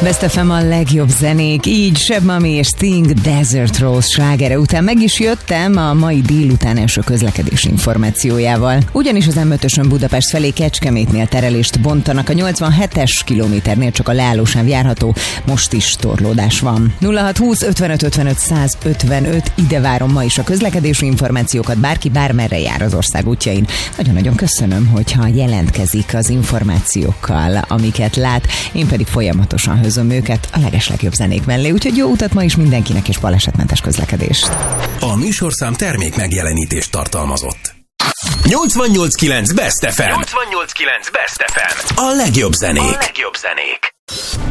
Best FM a legjobb zenék, így Seb Mami és Sting Desert Rose slágere után meg is jöttem a mai délután első közlekedési információjával. Ugyanis az M5-ösön Budapest felé Kecskemétnél terelést bontanak, a 87-es kilométernél csak a leállósáv járható, most is torlódás van. 0620 55 55 155, ide várom ma is a közlekedési információkat, bárki bármerre jár az ország útjain. Nagyon-nagyon köszönöm, hogyha jelentkezik az információkkal, amiket lát, én pedig folyamatosan hozom őket a legeslegjobb zenék mellé, úgyhogy jó utat ma is mindenkinek és balesetmentes közlekedést. A műsorszám termék megjelenítést tartalmazott. 88.9 Best FM. 88.9 Best FM. A legjobb zenék.